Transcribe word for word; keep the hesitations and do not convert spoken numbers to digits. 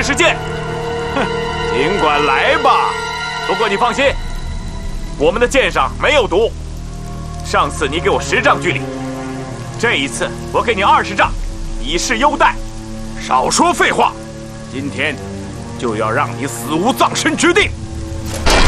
世剑。哼，尽管来吧。不过你放心，我们的剑上没有毒。上次你给我十丈距离，这一次我给你二十丈，以示优待。 少说废话，今天就要让你死无葬身之地。